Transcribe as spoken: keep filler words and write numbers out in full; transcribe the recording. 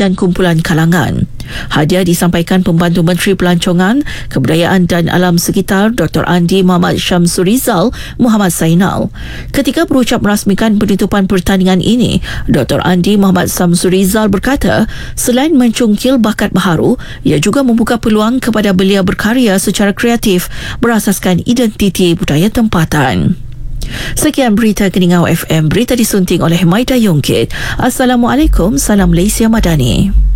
dan kumpulan kalangan. Hadiah disampaikan Pembantu Menteri Pelancongan, Kebudayaan dan Alam Sekitar Doktor Andi Muhammad Syamsurizal Muhammad Zainal. Ketika berucap merasmikan penutupan pertandingan ini, Doktor Andi Muhammad Syamsurizal berkata, selain mencungkil bakat baharu, ia juga membuka peluang kepada belia berkarya secara kreatif berasaskan identiti budaya tempatan. Sekian berita Keningau F M, berita disunting oleh Maida Yongkit. Assalamualaikum, salam Malaysia Madani.